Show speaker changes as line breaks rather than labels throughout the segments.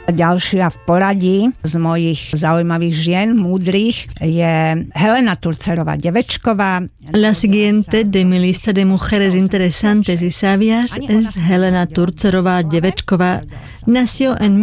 Ďalšia v poradí z mojich zaujímavých žien, múdrych, je Helena Turcerová Devečková.
La siguiente de mi lista de mujeres interesantes y sabias es Helena Turcerová Devečková. Nació en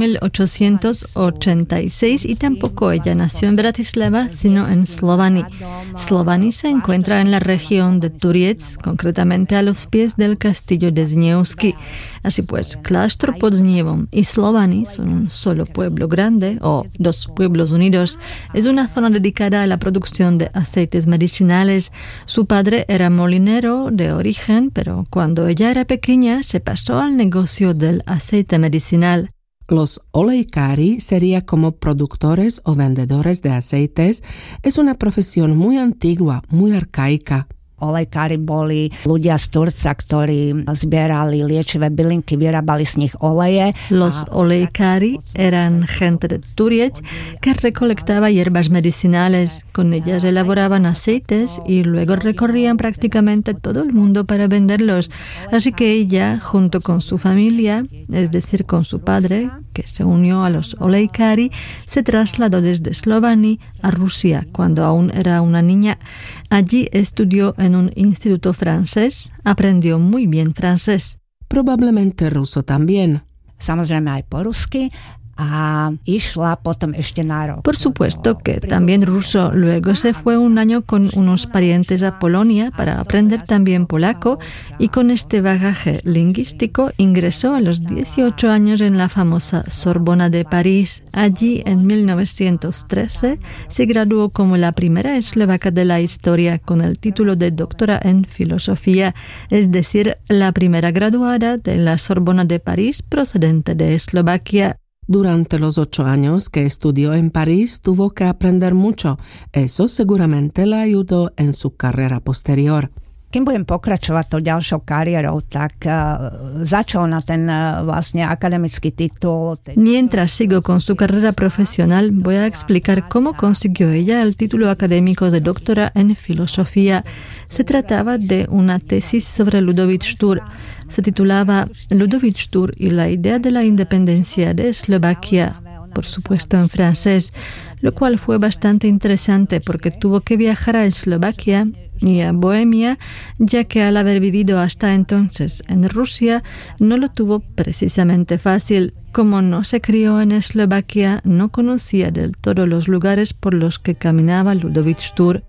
1886 y tampoco ella nació en Bratislava, sino en Slovany. Slovany se encuentra en la región de Turiec, concretamente a los pies del castillo de Zniewski. Así pues, Kláštor pod Znievom y Slovany son un solo pueblo grande, o dos pueblos unidos. Es una zona dedicada a la producción de aceites medicinales. Su padre era molinero de origen, pero cuando ella era pequeña se pasó al negocio del aceite medicinal.
Los olejkári sería como productores o vendedores de aceites. Es una profesión muy antigua, muy arcaica.
Olejkári boli ľudia z Turca, ktorí zbierali liečivé bylinky, vyrábali z nich oleje.
Los olejkári eran gente de Turiec que recolectaba hierbas medicinales. Con ellas elaboraban aceites y luego recorrían prácticamente todo el mundo para venderlos. Así que ella, junto con su familia, es decir, con su padre, que se unió a los olejkári, se trasladó desde Slovany a Rusia cuando aún era una niña. Allí estudió en un instituto francés, aprendió muy bien francés.
Probablemente ruso también.
Samozrejme aj po rusky. A išla potom ešte na rok.
Por supuesto que también ruso. Luego se fue un año con unos parientes a Polonia para aprender también polaco y con este bagaje lingüístico ingresó a los 18 años en la famosa Sorbona de París. Allí en 1913 se graduó como la primera eslovaca de la historia con el título de doctora en filosofía, es decir, la primera graduada de la Sorbona de París procedente de Eslovaquia.
Durante los 8 años que estudió en París tuvo que aprender mucho. Eso seguramente la ayudó en su carrera posterior.
Kým budem pokračovať tou ďalšou kariérou, tak začal na ten vlastne akademický titul.
Mientras sigo con su carrera profesional, voy a explicar cómo consiguió ella el título académico de doctora en filosofía. Se trataba de una tesis sobre Ludovít Štúr. Se titulaba Ludovít Štúr y la idea de la independencia de Eslovaquia, por supuesto en francés, lo cual fue bastante interesante porque tuvo que viajar a Eslovaquia y a Bohemia, ya que al haber vivido hasta entonces en Rusia no lo tuvo precisamente fácil. Como no se crió en Eslovaquia, no conocía del todo los lugares por los que caminaba Ludovít Štúr.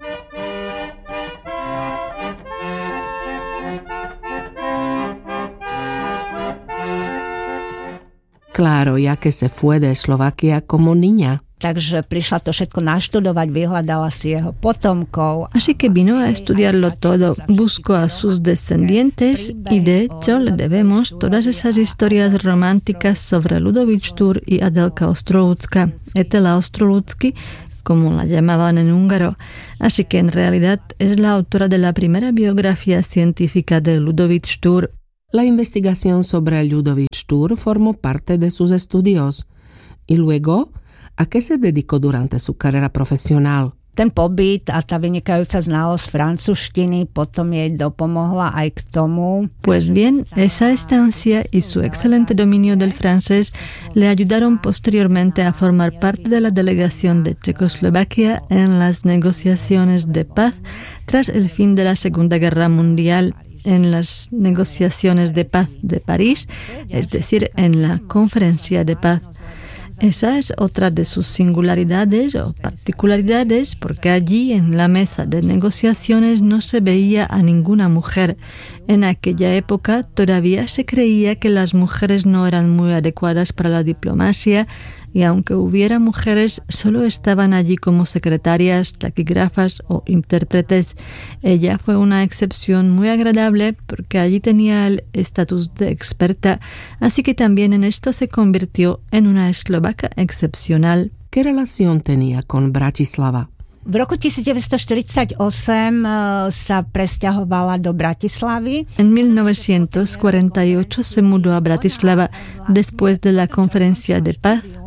Claro, ya que se fue de Eslovaquia como niña.
Takže prišla to všetko naštudovať, vyhľadala si jeho potomkov.
Así que vino a estudiarlo todo, buscó a sus descendientes y de hecho le debemos todas esas historias románticas sobre Ludovít Štúr y Adelka Ostroucka, Etela Ostroucky, como la llamaban en húngaro. Así que en realidad es la autora de la primera biografía científica de Ludovít Štúr.
La investigación sobre Ludovít Štúr formó parte de sus estudios. Y luego, ¿a qué se dedicó durante su carrera profesional?
Ten pobyt a tá vynikajúca znalosť francúzštiny potom jej dopomohla aj k tomu.
Pues bien, esa estancia y su excelente dominio del francés le ayudaron posteriormente a formar parte de la delegación de Checoslovaquia en las negociaciones de paz tras el fin de la Segunda Guerra Mundial. En las negociaciones de paz de París, es decir, en la Conferencia de Paz. Esa es otra de sus singularidades o particularidades, porque allí en la mesa de negociaciones no se veía a ninguna mujer. En aquella época todavía se creía que las mujeres no eran muy adecuadas para la diplomacia y aunque hubiera mujeres, solo estaban allí como secretarias, taquígrafas o intérpretes. Ella fue una excepción muy agradable porque allí tenía el estatus de experta, así que también en esto se convirtió en una eslovaca excepcional.
¿Qué relación tenía con Bratislava?
V roku 1948 sa presťahovala do Bratislavy.
En 1948 se mudó a Bratislava después de la Conferencia de Paz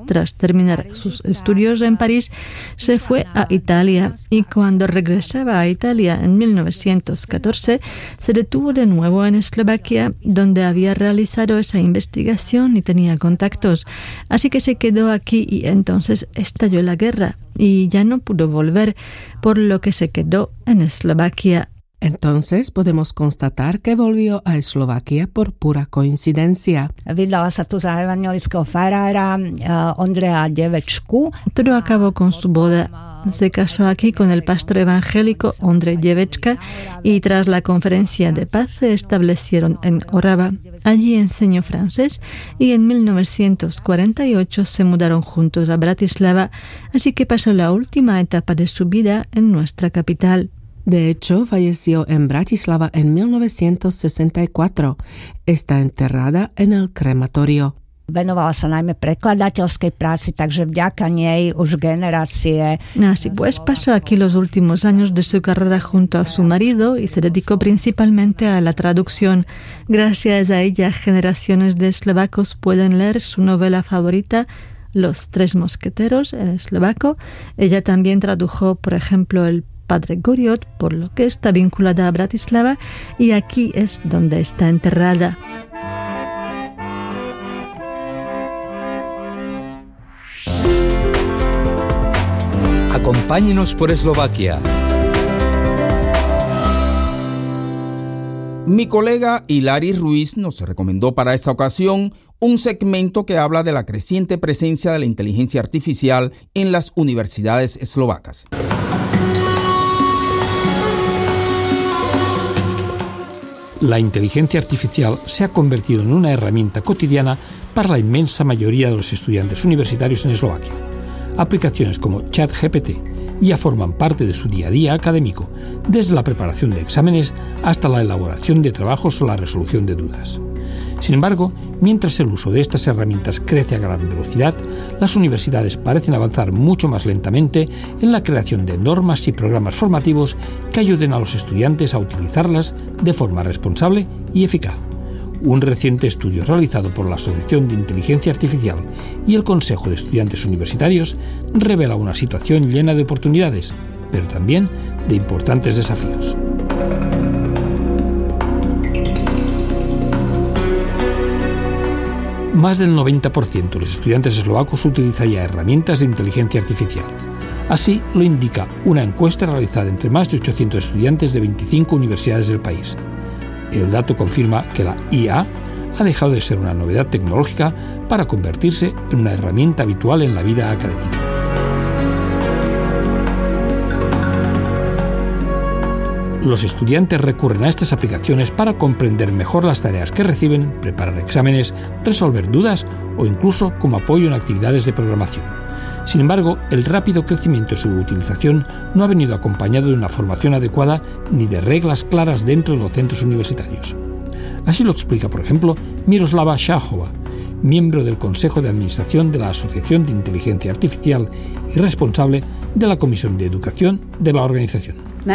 tras terminar sus estudios en París, se fue a Italia y cuando regresaba a Italia en 1914, se detuvo de nuevo en Eslovaquia, donde había realizado esa investigación y tenía contactos. Así que se quedó aquí y entonces estalló la guerra y ya no pudo volver, por lo que se quedó en Eslovaquia.
Entonces podemos constatar que volvió a Eslovaquia por pura coincidencia.
Vydala sa tu za evangelického farára Ondreja Devečku.
Todo acabó con su boda. Se casó aquí con el pastor evangélico Ondrej Devečka y tras la conferencia de paz se establecieron en Orava. Allí enseñó francés y en 1948 se mudaron juntos a Bratislava, así que pasó la última etapa de su vida en nuestra capital.
De hecho, falleció en Bratislava en 1964. Está enterrada en el crematorio.
Venovala sa najmä prekladateľskej práci, takže vďaka nej už generácie.
Así pues, pasó aquí los últimos años de su carrera junto a su marido y se dedicó principalmente a la traducción. Gracias a ella, generaciones de eslovacos pueden leer su novela favorita, Los Tres Mosqueteros, en eslovaco. Ella también tradujo, por ejemplo, El Padre Goriot, por lo que está vinculada a Bratislava y aquí es donde está enterrada.
Acompáñenos por Eslovaquia.
Mi colega Hilary Ruiz nos recomendó para esta ocasión un segmento que habla de la creciente presencia de la inteligencia artificial en las universidades eslovacas.
La inteligencia artificial se ha convertido en una herramienta cotidiana para la inmensa mayoría de los estudiantes universitarios en Eslovaquia. Aplicaciones como ChatGPT ya forman parte de su día a día académico, desde la preparación de exámenes hasta la elaboración de trabajos o la resolución de dudas. Sin embargo, mientras el uso de estas herramientas crece a gran velocidad, las universidades parecen avanzar mucho más lentamente en la creación de normas y programas formativos que ayuden a los estudiantes a utilizarlas de forma responsable y eficaz. Un reciente estudio realizado por la Asociación de Inteligencia Artificial y el Consejo de Estudiantes Universitarios revela una situación llena de oportunidades, pero también de importantes desafíos. Más del 90% de los estudiantes eslovacos utiliza ya herramientas de inteligencia artificial. Así lo indica una encuesta realizada entre más de 800 estudiantes de 25 universidades del país. El dato confirma que la IA ha dejado de ser una novedad tecnológica para convertirse en una herramienta habitual en la vida académica. Los estudiantes recurren a estas aplicaciones para comprender mejor las tareas que reciben, preparar exámenes, resolver dudas o incluso como apoyo en actividades de programación. Sin embargo, el rápido crecimiento de su utilización no ha venido acompañado de una formación adecuada ni de reglas claras dentro de los centros universitarios. Así lo explica, por ejemplo, Miroslava Šáchová, miembro del Consejo de Administración de la Asociación de Inteligencia Artificial y responsable de la Comisión de Educación de la organización.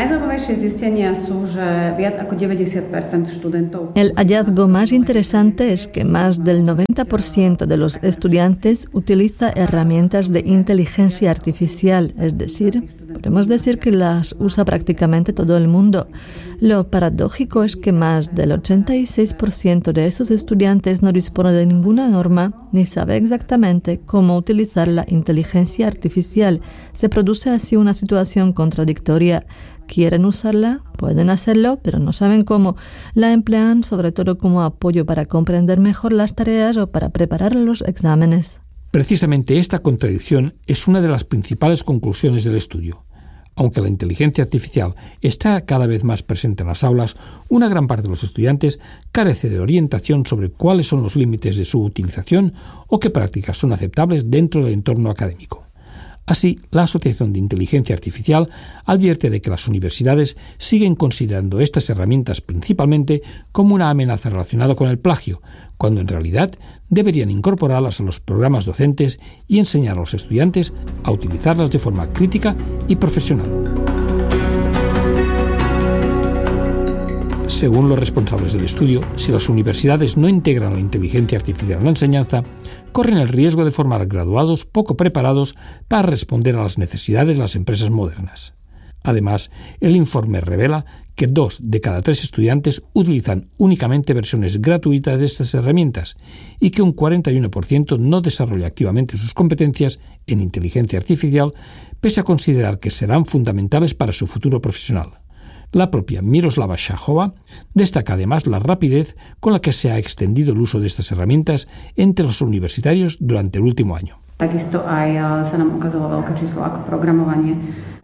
El hallazgo más interesante es que más del 90% de los estudiantes utiliza herramientas de inteligencia artificial, es decir, podemos decir que las usa prácticamente todo el mundo. Lo paradójico es que más del 86% de esos estudiantes no dispone de ninguna norma ni sabe exactamente cómo utilizar la inteligencia artificial. Se produce así una situación contradictoria. Quieren usarla, pueden hacerlo, pero no saben cómo. La emplean sobre todo como apoyo para comprender mejor las tareas o para preparar los exámenes.
Precisamente esta contradicción es una de las principales conclusiones del estudio. Aunque la inteligencia artificial está cada vez más presente en las aulas, una gran parte de los estudiantes carece de orientación sobre cuáles son los límites de su utilización o qué prácticas son aceptables dentro del entorno académico. Así, la Asociación de Inteligencia Artificial advierte de que las universidades siguen considerando estas herramientas principalmente como una amenaza relacionada con el plagio, cuando en realidad deberían incorporarlas a los programas docentes y enseñar a los estudiantes a utilizarlas de forma crítica y profesional. Según los responsables del estudio, si las universidades no integran la inteligencia artificial en la enseñanza, corren el riesgo de formar graduados poco preparados para responder a las necesidades de las empresas modernas. Además, el informe revela que 2 de cada 3 estudiantes utilizan únicamente versiones gratuitas de estas herramientas y que un 41% no desarrolla activamente sus competencias en inteligencia artificial, pese a considerar que serán fundamentales para su futuro profesional. La propia Miroslava Shachova destaca además la rapidez con la que se ha extendido el uso de estas herramientas entre los universitarios durante el último año.
Takisto aj sa nám ukázalo veľké číslo ako programovanie.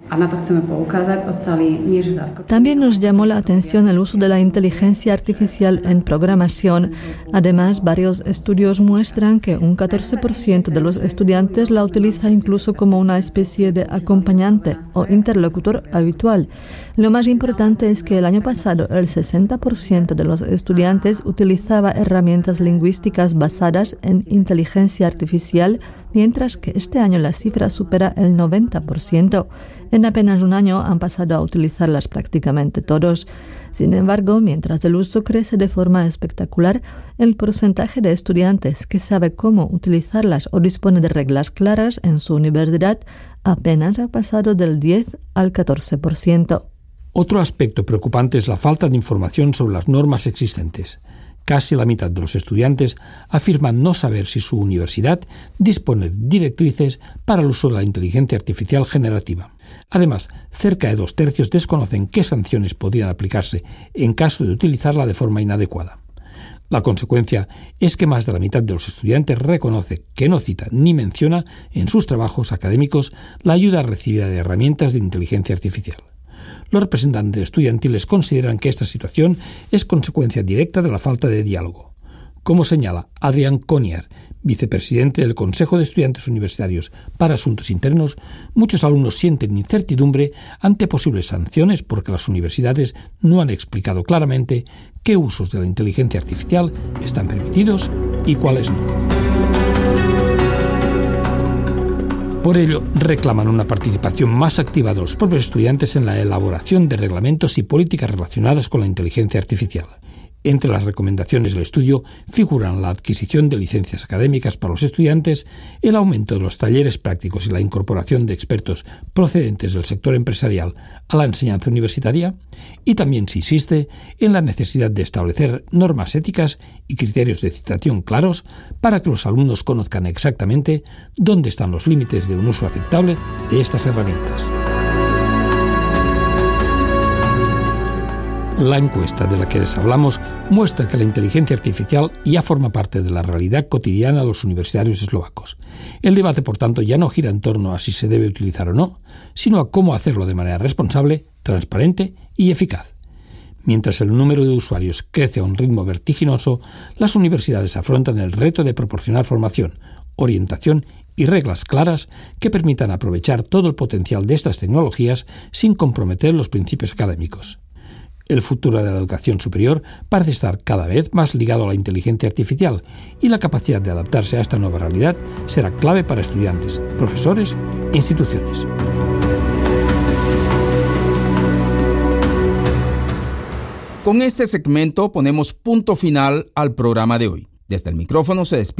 También nos llamó la atención el uso de la inteligencia artificial en programación. Además, varios estudios muestran que un 14% de los estudiantes la utiliza incluso como una especie de acompañante o interlocutor habitual. Lo más importante es que el año pasado el 60% de los estudiantes utilizaba herramientas lingüísticas basadas en inteligencia artificial, mientras que este año la cifra supera el 90%. En apenas un año han pasado a utilizarlas prácticamente todos. Sin embargo, mientras el uso crece de forma espectacular, el porcentaje de estudiantes que sabe cómo utilizarlas o dispone de reglas claras en su universidad apenas ha pasado del 10 al 14%.
Otro aspecto preocupante es la falta de información sobre las normas existentes. Casi la mitad de los estudiantes afirman no saber si su universidad dispone de directrices para el uso de la inteligencia artificial generativa. Además, cerca de 2/3 desconocen qué sanciones podrían aplicarse en caso de utilizarla de forma inadecuada. La consecuencia es que más de la mitad de los estudiantes reconoce que no cita ni menciona en sus trabajos académicos la ayuda recibida de herramientas de inteligencia artificial. Los representantes estudiantiles consideran que esta situación es consecuencia directa de la falta de diálogo. Como señala Adrian Connier, vicepresidente del Consejo de Estudiantes Universitarios para Asuntos Internos, muchos alumnos sienten incertidumbre ante posibles sanciones porque las universidades no han explicado claramente qué usos de la inteligencia artificial están permitidos y cuáles no. Por ello, reclaman una participación más activa de los propios estudiantes en la elaboración de reglamentos y políticas relacionadas con la inteligencia artificial. Entre las recomendaciones del estudio figuran la adquisición de licencias académicas para los estudiantes, el aumento de los talleres prácticos y la incorporación de expertos procedentes del sector empresarial a la enseñanza universitaria, y también se insiste en la necesidad de establecer normas éticas y criterios de citación claros para que los alumnos conozcan exactamente dónde están los límites de un uso aceptable de estas herramientas. La encuesta de la que les hablamos muestra que la inteligencia artificial ya forma parte de la realidad cotidiana de los universitarios eslovacos. El debate, por tanto, ya no gira en torno a si se debe utilizar o no, sino a cómo hacerlo de manera responsable, transparente y eficaz. Mientras el número de usuarios crece a un ritmo vertiginoso, las universidades afrontan el reto de proporcionar formación, orientación y reglas claras que permitan aprovechar todo el potencial de estas tecnologías sin comprometer los principios académicos. El futuro de la educación superior parece estar cada vez más ligado a la inteligencia artificial y la capacidad de adaptarse a esta nueva realidad será clave para estudiantes, profesores e instituciones.
Con este segmento ponemos punto final al programa de hoy. Desde el micrófono se despide